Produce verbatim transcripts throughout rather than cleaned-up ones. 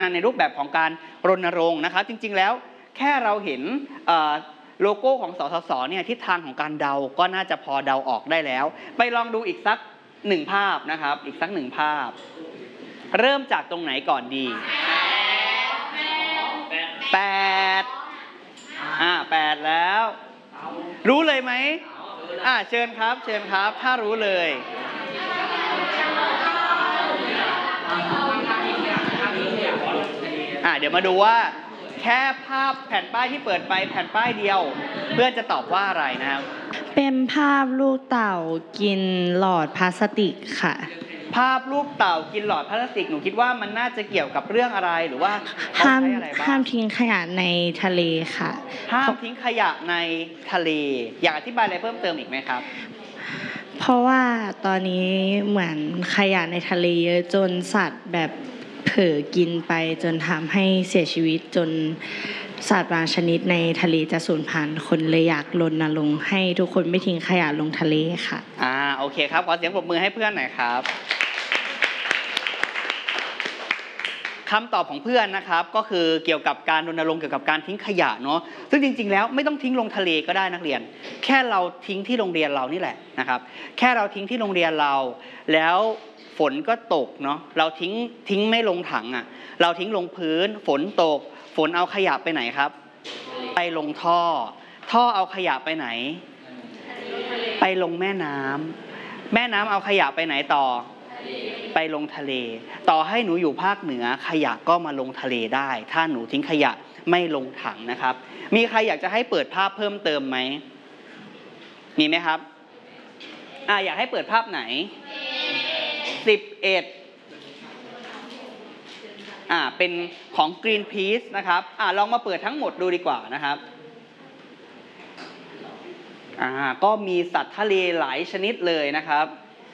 ในรูปแบบของการรณรงค์นะครับจริงๆแล้วแค่เราเห็นโลโก้ของสสสเนี่ยทิศทางของการเดาก็น่าจะพอเดาออกได้แล้วไปลองดูอีกสักหนึ่งภาพนะครับอีกสักหนึ่งภาพเริ่มจากตรงไหนก่อนดีแปดอ่าแปดแล้วรู้เลยไหมอ่าเชิญครับเชิญครับถ้ารู้เลยอ่าเดี๋ยวมาดูว่าแค่ภาพแผ่นป้ายที่เปิดไปแผ่นป้ายเดียวเพื่อนจะตอบว่าอะไรนะครับเป็นภาพลูกเต่ากินหลอดพลาสติกค่ะภาพลูกเต่ากินหลอดพลาสติกหนูคิดว่ามันน่าจะเกี่ยวกับเรื่องอะไรหรือว่าห้ามห้ามทิ้งขยะในทะเลค่ะห้ามทิ้งขยะในทะเลอยากอธิบายอะไรเพิ่มเติมอีกไหมครับเพราะว่าตอนนี้เหมือนขยะในทะเลเยอะจนสัตว์แบบเผลอกินไปจนทำให้เสียชีวิตจนสัตว์บางชนิดในทะเลจะสูญพันธุ์คนเลยอยากรณรงค์ให้ทุกคนไม่ทิ้งขยะลงทะเลค่ะอ่าโอเคครับขอเสียงปรบมือให้เพื่อนหน่อยครับคำตอบของเพื่อนนะครับก็คือเกี่ยวกับการรณรงค์เกี่ยวกับการทิ้งขยะเนาะซึ่งจริงๆแล้วไม่ต้องทิ้งลงทะเลก็ได้นักเรียนแค่เราทิ้งที่โรงเรียนเรานี่แหละนะครับแค่เราทิ้งที่โรงเรียนเราแล้วฝนก็ตกเนาะเราทิ้งทิ้งไม่ลงถังอ่ะเราทิ้งลงพื้นฝนตกฝนเอาขยะไปไหนครับไปลงท่อท่อเอาขยะไปไหนไปลงแม่น้ำแม่น้ำเอาขยะไปไหนต่อไปลงทะเลต่อให้หนูอยู่ภาคเหนือขยะก็มาลงทะเลได้ถ้าหนูทิ้งขยะไม่ลงถังนะครับมีใครอยากจะให้เปิดภาพเพิ่มเติมไหมมีไหมครับอ่าอยากให้เปิดภาพไหนสิบเอ็ดอ่าเป็นของ Greenpeace นะครับอ่าลองมาเปิดทั้งหมดดูดีกว่านะครับอ่าก็มีสัตว์ทะเลหลายชนิดเลยนะครับ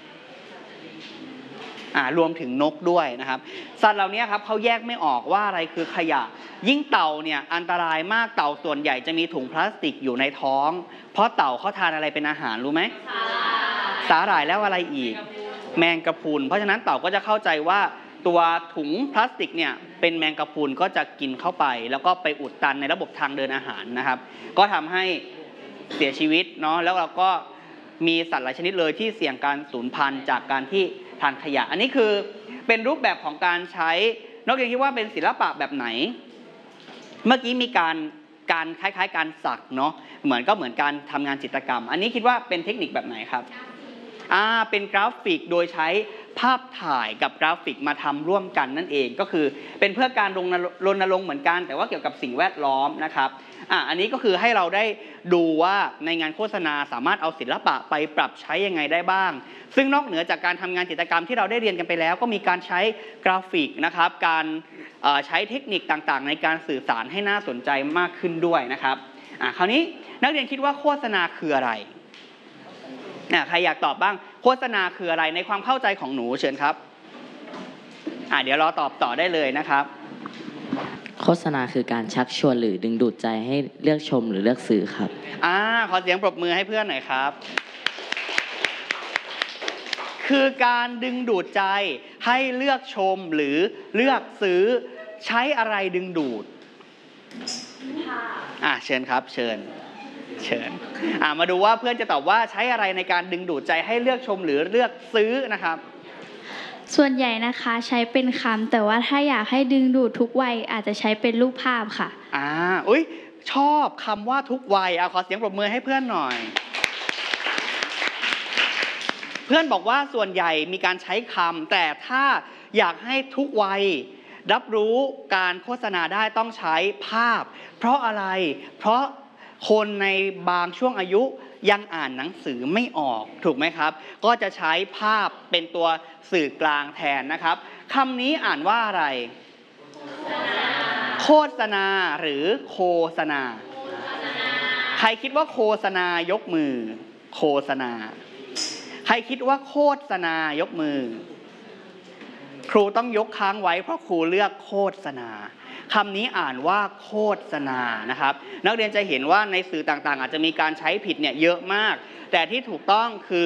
อ่ารวมถึงนกด้วยนะครับสัตว์เหล่านี้ครับเขาแยกไม่ออกว่าอะไรคือขยะยิ่งเต่าเนี่ยอันตรายมากเต่าส่วนใหญ่จะมีถุงพลาสติกอยู่ในท้องเพราะเต่าเขาทานอะไรเป็นอาหารรู้ไหมสาหร่ายแล้วอะไรอีกแมงกะพรุนเพราะฉะนั้นเต่าก็จะเข้าใจว่าตัวถุงพลาสติกเนี่ยเป็นแมงกะพรุนก็จะกินเข้าไปแล้วก็ไปอุดตันในระบบทางเดินอาหารนะครับก็ทำให้เสียชีวิตเนาะแล้วเราก็มีสัตว์หลายชนิดเลยที่เสี่ยงการสูญพันธุ์จากการที่ทานขยะอันนี้คือเป็นรูปแบบของการใช้นกเรียนคิดว่าเป็นศิลปะแบบไหนเมื่อกี้มีการการคล้ายๆการสักเนาะเหมือนก็เหมือนการทำงานจิตรกรรมอันนี้คิดว่าเป็นเทคนิคแบบไหนครับอ่าเป็นกราฟิกโดยใช้ภาพถ่ายกับกราฟิกมาทำร่วมกันนั่นเองก็คือเป็นเพื่อการรณรงค์เหมือนกันแต่ว่าเกี่ยวกับสิ่งแวดล้อมนะครับอ่าอันนี้ก็คือให้เราได้ดูว่าในงานโฆษณาสามารถเอาศิลปะไปปรับใช้ยังไงได้บ้างซึ่งนอกเหนือจากการทำงานจิตรกรรมที่เราได้เรียนกันไปแล้วก็มีการใช้กราฟิกนะครับการใช้เทคนิคต่างๆในการสื่อสารให้น่าสนใจมากขึ้นด้วยนะครับอ่าคราวนี้นักเรียนคิดว่าโฆษณาคืออะไรอ่าใครอยากตอบบ้างโฆษณาคืออะไรในความเข้าใจของหนูเชิญครับอ่าเดี๋ยวรอตอบต่อได้เลยนะครับโฆษณาคือการชักชวนหรือดึงดูดใจให้เลือกชมหรือเลือกซื้อครับอ่าขอเสียงปรบมือให้เพื่อนหน่อยครับคือการดึงดูดใจให้เลือกชมหรือเลือกซื้อใช้อะไรดึงดูดอ่าเชิญครับเชิญเชิญอ่ามาดูว่าเพื่อนจะตอบว่าใช้อะไรในการดึงดูดใจให้เลือกชมหรือเลือกซื้อนะครับส่วนใหญ่นะคะใช้เป็นคำแต่ว่าถ้าอยากให้ดึงดูดทุกวัยอาจจะใช้เป็นรูปภาพค่ะอ่าอุ้ยชอบคำว่าทุกวัยอ่ะขอเสียงปรบมือให้เพื่อนหน่อยเพื่อนบอกว่าส่วนใหญ่มีการใช้คำแต่ถ้าอยากให้ทุกวัยรับรู้การโฆษณาได้ต้องใช้ภาพเพราะอะไรเพราะคนในบางช่วงอายุยังอ่านหนังสือไม่ออกถูกไหมครับก็จะใช้ภาพเป็นตัวสื่อกลางแทนนะครับคำนี้อ่านว่าอะไรโฆษณาหรือโฆษณาใครคิดว่าโฆษณายกมือโฆษณาใครคิดว่าโฆษณายกมือครูต้องยกค้างไว้เพราะครูเลือกโฆษณาคำนี้อ่านว่าโฆษณานะครับนักเรียนจะเห็นว่าในสื่อต่างๆอาจจะมีการใช้ผิดเนี่ยเยอะมากแต่ที่ถูกต้องคือ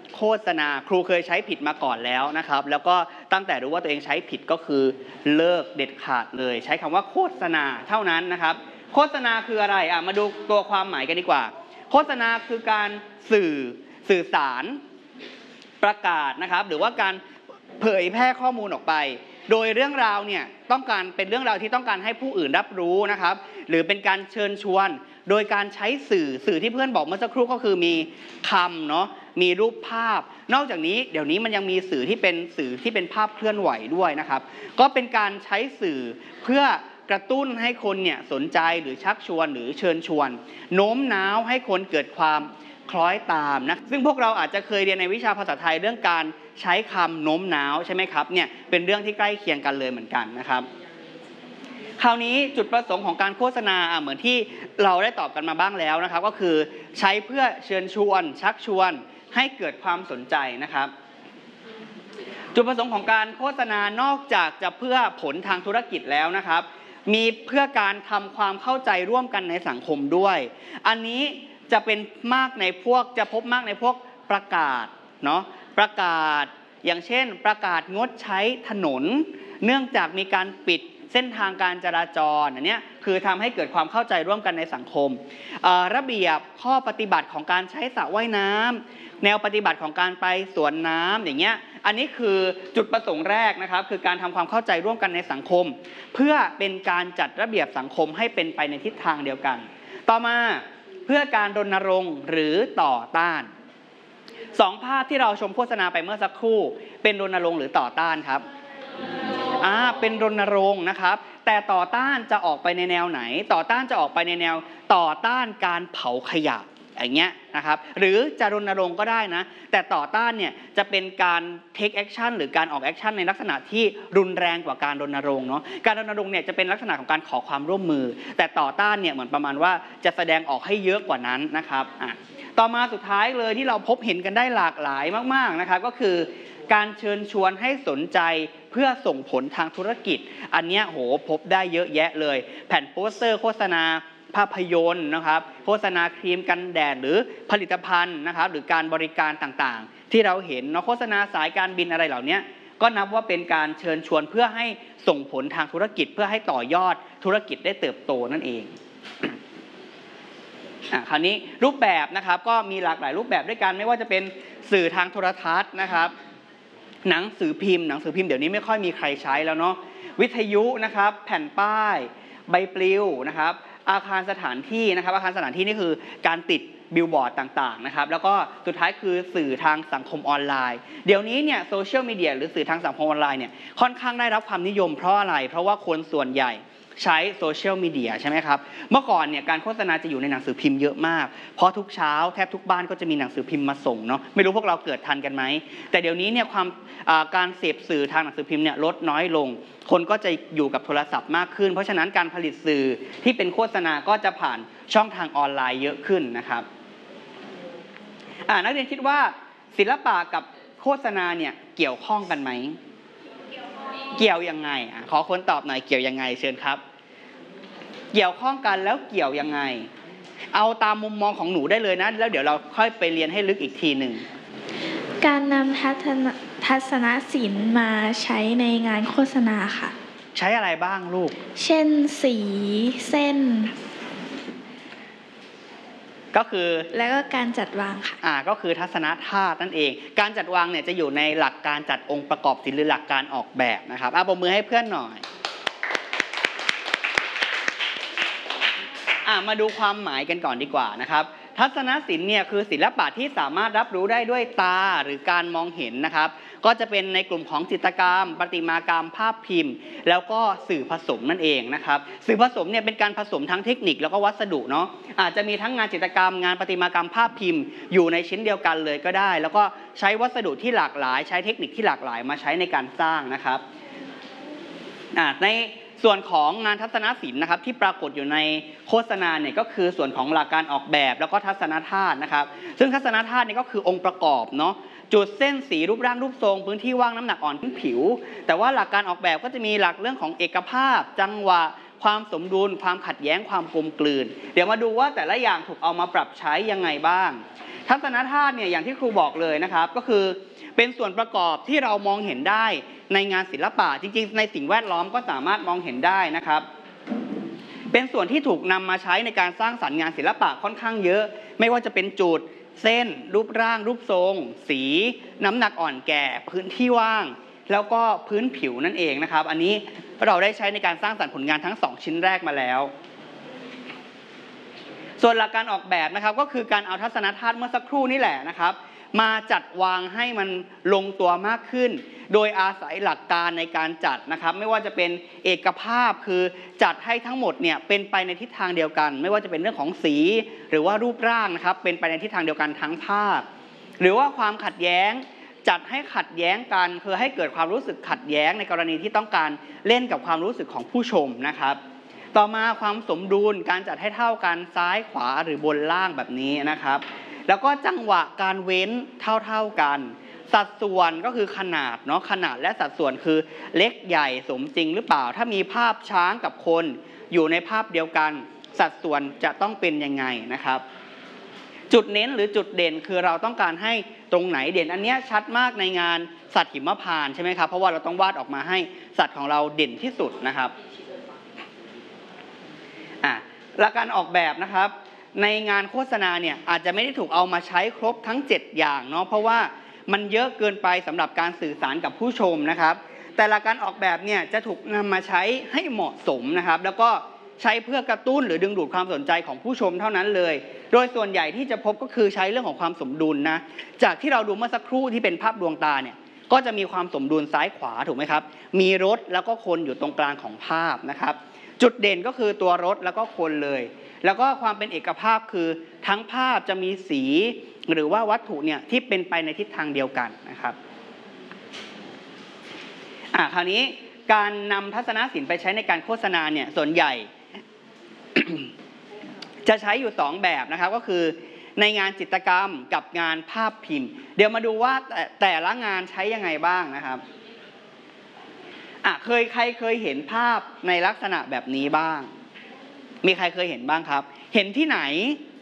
โฆษณาครูเคยใช้ผิดมาก่อนแล้วนะครับแล้วก็ตั้งแต่รู้ว่าตัวเองใช้ผิดก็คือเลิกเด็ดขาดเลยใช้คำว่าโฆษณาเท่านั้นนะครับโฆษณาคืออะไรอ่ะมาดูตัวความหมายกันดีกว่าโฆษณาคือการสื่อสื่อสารประกาศนะครับหรือว่าการเผยแพร่ข้อมูลออกไปโดยเรื่องราวเนี่ยต้องการเป็นเรื่องราวที่ต้องการให้ผู้อื่นรับรู้นะครับหรือเป็นการเชิญชวนโดยการใช้สื่อสื่อที่เพื่อนบอกเมื่อสักครู่ก็คือมีคำเนาะมีรูปภาพนอกจากนี้เดี๋ยวนี้มันยังมีสื่อที่เป็นสื่อที่เป็นภาพเคลื่อนไหวด้วยนะครับก็เป็นการใช้สื่อเพื่อกระตุ้นให้คนเนี่ยสนใจหรือชักชวนหรือเชิญชวนโน้มน้าวให้คนเกิดความคล้อยตามนะซึ่งพวกเราอาจจะเคยเรียนในวิชาภาษาไทยเรื่องการใช้คำโน้มน้าวใช่ไหมครับเนี่ยเป็นเรื่องที่ใกล้เคียงกันเลยเหมือนกันนะครับคราวนี้จุดประสงค์ของการโฆษณาเหมือนที่เราได้ตอบกันมาบ้างแล้วนะครับก็คือใช้เพื่อเชิญชวนชักชวนให้เกิดความสนใจนะครับจุดประสงค์ของการโฆษณานอกจากจะเพื่อผลทางธุรกิจแล้วนะครับมีเพื่อการทำความเข้าใจร่วมกันในสังคมด้วยอันนี้จะเป็นมากในพวกจะพบมากในพวกประกาศเนาะประกาศอย่างเช่นประกาศงดใช้ถนนเนื่องจากมีการปิดเส้นทางการจราจรอันนี้คือทำให้เกิดความเข้าใจร่วมกันในสังคมระเบียบข้อปฏิบัติของการใช้สระว่ายน้ำแนวปฏิบัติของการไปสวนน้ำอย่างเงี้ยอันนี้คือจุดประสงค์แรกนะครับคือการทำความเข้าใจร่วมกันในสังคมเพื่อเป็นการจัดระเบียบสังคมให้เป็นไปในทิศทางเดียวกันต่อมาเพื่อการรณรงค์หรือต่อต้านสองภาพที่เราชมโฆษณาไปเมื่อสักครู่เป็นรณรงค์หรือต่อต้านครับอ่าเป็นรณรงค์นะครับแต่ต่อต้านจะออกไปในแนวไหนต่อต้านจะออกไปในแนวต่อต้านการเผาขยะอย่างเงี้ยนะครับหรือจะรณรงค์ก็ได้นะแต่ต่อต้านเนี่ยจะเป็นการ take action หรือการออก action ในลักษณะที่รุนแรงกว่าการรณรงค์เนาะการรณรงค์เนี่ยจะเป็นลักษณะของการขอความร่วมมือแต่ต่อต้านเนี่ยเหมือนประมาณว่าจะแสดงออกให้เยอะกว่านั้นนะครับอ่ะต่อมาสุดท้ายเลยที่เราพบเห็นกันได้หลากหลายมากๆนะครับก็คือการเชิญชวนให้สนใจเพื่อส่งผลทางธุรกิจอันเนี้ยโหพบได้เยอะแยะเลยแผ่นโปสเตอร์โฆษณาภาพยนตร์นะครับโฆษณาครีมกันแดดหรือผลิตภัณฑ์นะครับหรือการบริการต่างๆที่เราเห็นเนาะโฆษณาสายการบินอะไรเหล่านี้ก็นับว่าเป็นการเชิญชวนเพื่อให้ส่งผลทางธุรกิจเพื่อให้ต่อยอดธุรกิจได้เติบโตนั่นเองอ่ะคราวนี้รูปแบบนะครับก็มีหลากหลายรูปแบบด้วยกันไม่ว่าจะเป็นสื่อทางโทรทัศน์นะครับหนังสือพิมพ์หนังสือพิมพ์เดี๋ยวนี้ไม่ค่อยมีใครใช้แล้วเนาะวิทยุนะครับแผ่นป้ายใบปลิวนะครับอาคารสถานที่นะครับอาคารสถานที่นี่คือการติดบิลบอร์ดต่างๆนะครับแล้วก็สุดท้ายคือสื่อทางสังคมออนไลน์เดี๋ยวนี้เนี่ยโซเชียลมีเดียหรือสื่อทางสังคมออนไลน์เนี่ยค่อนข้างได้รับความนิยมเพราะอะไรเพราะว่าคนส่วนใหญ่ใช้โซเชียลมีเดียใช่ไหมครับเมื่อก่อนเนี่ยการโฆษณาจะอยู่ในหนังสือพิมพ์เยอะมากเพราะทุกเช้าแทบทุกบ้านก็จะมีหนังสือพิมพ์มาส่งเนาะไม่รู้พวกเราเกิดทันกันไหมแต่เดี๋ยวนี้เนี่ยความการเสพสื่อทางหนังสือพิมพ์เนี่ยลดน้อยลงคนก็จะอยู่กับโทรศัพท์มากขึ้นเพราะฉะนั้นการผลิตสื่อที่เป็นโฆษณาก็จะผ่านช่องทางออนไลน์เยอะขึ้นนะครับนักเรียนคิดว่าศิลปะกับโฆษณาเนี่ยเกี่ยวข้องกันไหมเกี่ยวยังไงขอคนตอบหน่อยเกี่ยวยังไงเชิญครับเกี่ยวข้องกันแล้วเกี่ยวยังไงเอาตามมุมมองของหนูได้เลยนะแล้วเดี๋ยวเราค่อยไปเรียนให้ลึกอีกทีหนึ่งการนำทัศนทัศนศิลป์มาใช้ในงานโฆษณาค่ะใช้อะไรบ้างลูกเช่นสีเส้นก็คือแล้วก็การจัดวางค่ะอ่าก็คือทัศนธาตุนั่นเองการจัดวางเนี่ยจะอยู่ในหลักการจัดองค์ประกอบศิลป์หรือหลักการออกแบบนะครับอ่ะปรบมือให้เพื่อนหน่อยอ่ะมาดูความหมายกันก่อนดีกว่านะครับทัศนศิลป์เนี่ยคือศิลปะที่สามารถรับรู้ได้ด้วยตาหรือการมองเห็นนะครับก็จะเป็นในกลุ่มของจิตรกรรมประติมากรรมภาพพิมพ์แล้วก็สื่อผสมนั่นเองนะครับสื่อผสมเนี่ยเป็นการผสมทั้งเทคนิคแล้วก็วัสดุเนาะอาจจะมีทั้งงานจิตรกรรมงานประติมากรรมภาพพิมพ์อยู่ในชิ้นเดียวกันเลยก็ได้แล้วก็ใช้วัสดุที่หลากหลายใช้เทคนิคที่หลากหลายมาใช้ในการสร้างนะครับอ่าในส่วนของงานทัศนศิลป์นะครับที่ปรากฏอยู่ในโฆษณาเนี่ยก็คือส่วนของหลักการออกแบบแล้วก็ทัศนธาตุนะครับซึ่งทัศนธาตุนี่ก็คือองค์ประกอบเนาะจุดเส้นสีรูปร่างรูปทรงพื้นที่ว่างน้ำหนักอ่อนพื้นผิวแต่ว่าหลักการออกแบบก็จะมีหลักเรื่องของเอกภาพจังหวะความสมดุลความขัดแย้งความกลมกลืนเดี๋ยวมาดูว่าแต่ละอย่างถูกเอามาปรับใช้ยังไงบ้างทัศนธาตุเนี่ยอย่างที่ครูบอกเลยนะครับก็คือเป็นส่วนประกอบที่เรามองเห็นได้ในงานศิลปะจริงๆในสิ่งแวดล้อมก็สามารถมองเห็นได้นะครับเป็นส่วนที่ถูกนำมาใช้ในการสร้างสรรค์งานศิลปะค่อนข้างเยอะไม่ว่าจะเป็นจุดเส้นรูปร่างรูปทรงสีน้ำหนักอ่อนแก่พื้นที่ว่างแล้วก็พื้นผิวนั่นเองนะครับอันนี้เราได้ใช้ในการสร้างสรรค์ผลงานทั้งสองชิ้นแรกมาแล้วส่วนหลักการออกแบบนะครับก็คือการเอาทัศนธาตุเมื่อสักครู่นี่แหละนะครับมาจัดวางให้มันลงตัวมากขึ้นโดยอาศัยหลักการในการจัดนะครับไม่ว่าจะเป็นเอกภาพคือจัดให้ทั้งหมดเนี่ยเป็นไปในทิศทางเดียวกันไม่ว่าจะเป็นเรื่องของสีหรือว่ารูปร่างนะครับเป็นไปในทิศทางเดียวกันทั้งภาพหรือว่าความขัดแย้งจัดให้ขัดแย้งกันคือให้เกิดความรู้สึกขัดแย้งในกรณีที่ต้องการเล่นกับความรู้สึกของผู้ชมนะครับต่อมาความสมดุลการจัดให้เท่ากันซ้ายขวาหรือบนล่างแบบนี้นะครับแล้วก็จังหวะการเว้นเท่าๆกันสัดส่วนก็คือขนาดเนาะขนาดและสัดส่วนคือเล็กใหญ่สมจริงหรือเปล่าถ้ามีภาพช้างกับคนอยู่ในภาพเดียวกันสัดส่วนจะต้องเป็นยังไงนะครับจุดเน้นหรือจุดเด่นคือเราต้องการให้ตรงไหนเด่นอันนี้ชัดมากในงานสัตว์หิมพานต์ใช่ไหมครับเพราะว่าเราต้องวาดออกมาให้สัตว์ของเราเด่นที่สุดนะครับอ่ะหลักการออกแบบนะครับในงานโฆษณาเนี่ยอาจจะไม่ได้ถูกเอามาใช้ครบทั้งเจ็ดอย่างเนาะเพราะว่ามันเยอะเกินไปสำหรับการสื่อสารกับผู้ชมนะครับแต่หลักการออกแบบเนี่ยจะถูกนำมาใช้ให้เหมาะสมนะครับแล้วก็ใช้เพื่อกระตุ้นหรือดึงดูดความสนใจของผู้ชมเท่านั้นเลยโดยส่วนใหญ่ที่จะพบก็คือใช้เรื่องของความสมดุลนะจากที่เราดูเมื่อสักครู่ที่เป็นภาพดวงตาเนี่ยก็จะมีความสมดุลซ้ายขวาถูกไหมครับมีรถแล้วก็คนอยู่ตรงกลางของภาพนะครับจุดเด่นก็คือตัวรถแล้วก็คนเลยแล้วก็ความเป็นเอกภาพคือทั้งภาพจะมีสีหรือว่าวัตถุเนี่ยที่เป็นไปในทิศทางเดียวกันนะครับอ่ะคราวนี้การนำทัศนศิลป์ไปใช้ในการโฆษณาเนี่ยส่วนใหญ่ จะใช้อยู่สองแบบนะครับก็คือในงานจิตรกรรมกับงานภาพพิมพ์เดี๋ยวมาดูว่าแต่แต่ละงานใช้ยังไงบ้างนะครับอ่ะเคยใครเคยเห็นภาพในลักษณะแบบนี้บ้างมีใครเคยเห็นบ้างครับเห็นที่ไหน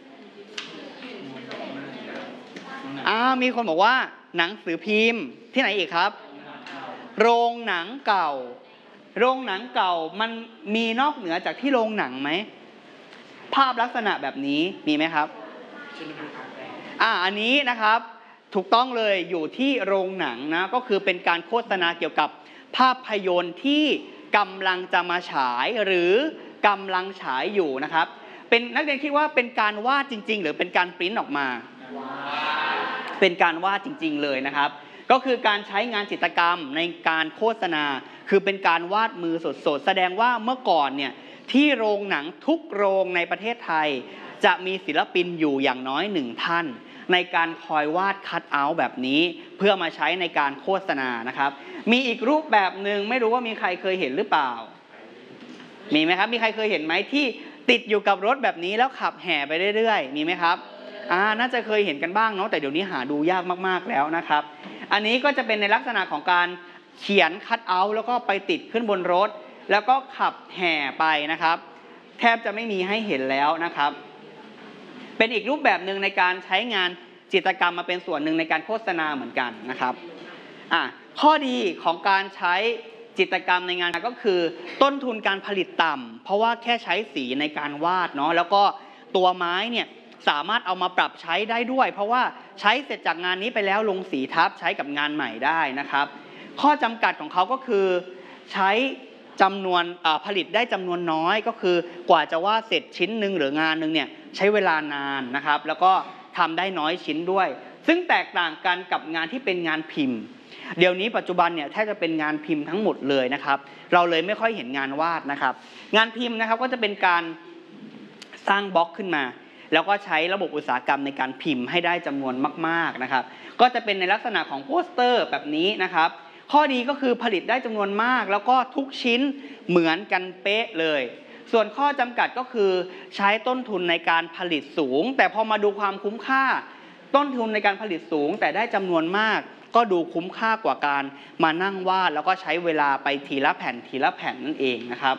อ่ามีคนบอกว่าหนังสือพิมพ์ที่ไหนอีกครับโรงหนังเก่าโรงหนังเก่ามันมีนอกเหนือจากที่โรงหนังไหมภาพลักษณะแบบนี้มีไหมครับอ่าอันนี้นะครับถูกต้องเลยอยู่ที่โรงหนังนะก็คือเป็นการโฆษณาเกี่ยวกับภาพยนตร์ที่กำลังจะมาฉายหรือกำลังฉายอยู่นะครับเป็นนักเรียนคิดว่าเป็นการวาดจริงๆหรือเป็นการปริ้นออกมาเป็นการวาดจริงๆเลยนะครับก็คือการใช้งานจิตรกรรมในการโฆษณาคือเป็นการวาดมือสดๆแสดงว่าเมื่อก่อนเนี่ยที่โรงหนังทุกโรงในประเทศไทยจะมีศิลปินอยู่อย่างน้อยหนึ่งท่านในการคอยวาดคัทเอาท์แบบนี้เพื่อมาใช้ในการโฆษณานะครับมีอีกรูปแบบหนึ่งไม่รู้ว่ามีใครเคยเห็นหรือเปล่ามีไหมครับมีใครเคยเห็นไหมที่ติดอยู่กับรถแบบนี้แล้วขับแห่ไปเรื่อยๆมีไหมครับอ่าน่าจะเคยเห็นกันบ้างเนาะแต่เดี๋ยวนี้หาดูยากมากๆแล้วนะครับอันนี้ก็จะเป็นในลักษณะของการเขียนคัทเอาท์แล้วก็ไปติดขึ้นบนรถแล้วก็ขับแห่ไปนะครับแทบจะไม่มีให้เห็นแล้วนะครับเป็นอีกรูปแบบหนึ่งในการใช้งานจิตรกรรมมาเป็นส่วนหนึ่งในการโฆษณาเหมือนกันนะครับอ่ะข้อดีของการใช้จิตรกรรมในงานก็คือต้นทุนการผลิตต่ำเพราะว่าแค่ใช้สีในการวาดเนาะแล้วก็ตัวไม้เนี่ยสามารถเอามาปรับใช้ได้ด้วยเพราะว่าใช้เสร็จจากงานนี้ไปแล้วลงสีทับใช้กับงานใหม่ได้นะครับข้อจำกัดของเขาก็คือใช้จำนวนผลิตได้จำนวนน้อยก็คือกว่าจะวาดเสร็จชิ้นหนึ่งหรืองานหนึ่งเนี่ยใช้เวลานานนะครับแล้วก็ทำได้น้อยชิ้นด้วยซึ่งแตกต่างกันกับงานที่เป็นงานพิมพ์เดี๋ยวนี้ปัจจุบันเนี่ยแทบจะเป็นงานพิมพ์ทั้งหมดเลยนะครับเราเลยไม่ค่อยเห็นงานวาดนะครับงานพิมพ์นะครับก็จะเป็นการสร้างบล็อกขึ้นมาแล้วก็ใช้ระบบอุตสาหกรรมในการพิมพ์ให้ได้จำนวนมากๆนะครับก็จะเป็นในลักษณะของโปสเตอร์แบบนี้นะครับข้อดีก็คือผลิตได้จำนวนมากแล้วก็ทุกชิ้นเหมือนกันเป๊ะเลยส่วนข้อจำกัดก็คือใช้ต้นทุนในการผลิตสูงแต่พอมาดูความคุ้มค่าต้นทุนในการผลิตสูงแต่ได้จำนวนมากก็ดูคุ้มค่ากว่าการมานั่งวาดแล้วก็ใช้เวลาไปทีละแผ่นทีละแผ่นนั่นเองนะครับ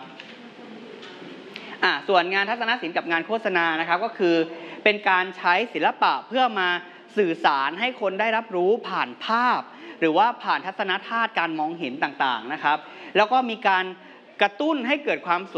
อ่ะส่วนงานทัศนศิลป์กับงานโฆษณานะครับก็คือเป็นการใช้ศิลปะเพื่อมาสื่อสารให้คนได้รับรู้ผ่านภาพ หรือว่าผ่านทัศนธาตุการมองเห็นต่างๆนะครับแล้วก็มีการกระตุ้นให้เกิดความ